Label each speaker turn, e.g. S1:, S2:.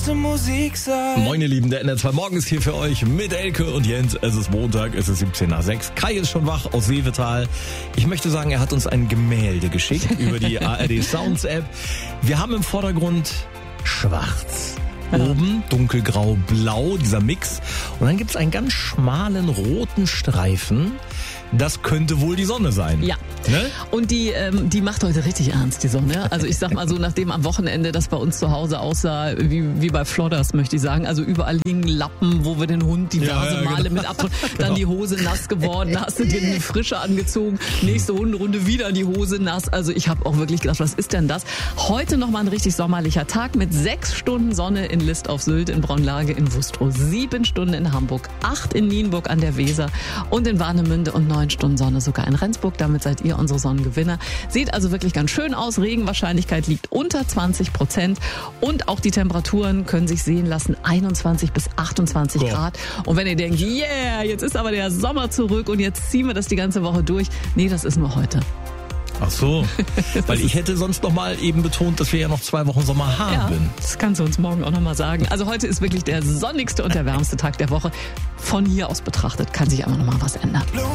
S1: große Musik sein.
S2: Moin ihr Lieben, der NR2 Morgen ist hier für euch mit Elke und Jens. Es ist Montag, es ist 17 nach 6. Kai ist schon wach aus Seevetal. Ich möchte sagen, er hat uns ein Gemälde geschickt über die ARD Sounds App. Wir haben im Vordergrund schwarz. Oben dunkelgrau-blau, dieser Mix. Und dann gibt's einen ganz schmalen roten Streifen. Das könnte wohl die Sonne sein.
S3: Ja.
S2: Ne?
S3: Und die macht heute richtig ernst, die Sonne. Also ich sag mal so, nachdem am Wochenende das bei uns zu Hause aussah, wie bei Flodders, möchte ich sagen. Also überall hingen Lappen, wo wir den Hund die Nase Male mit ab. Dann die Hose nass geworden, da hast du dir eine frische angezogen. Nächste Hunderunde wieder die Hose nass. Also ich habe auch wirklich gedacht, was ist denn das? Heute nochmal ein richtig sommerlicher Tag mit 6 Stunden Sonne in List auf Sylt, in Braunlage, in Wustrow, 7 Stunden in Hamburg, 8 in Nienburg an der Weser und in Warnemünde und 9 Stunden Sonne sogar in Rendsburg. Damit seid ihr unsere Sonnengewinner. Sieht also wirklich ganz schön aus. Regenwahrscheinlichkeit liegt unter 20% und auch die Temperaturen können sich sehen lassen. 21 bis 28 Grad. Und wenn ihr denkt, yeah, jetzt ist aber der Sommer zurück und jetzt ziehen wir das die ganze Woche durch. Nee, das ist nur heute.
S2: Ach so, weil ich hätte sonst noch mal eben betont, dass wir ja noch 2 Wochen Sommer haben.
S3: Ja, das kannst du uns morgen auch noch mal sagen. Also heute ist wirklich der sonnigste und der wärmste Tag der Woche. Von hier aus betrachtet kann sich aber noch mal was ändern.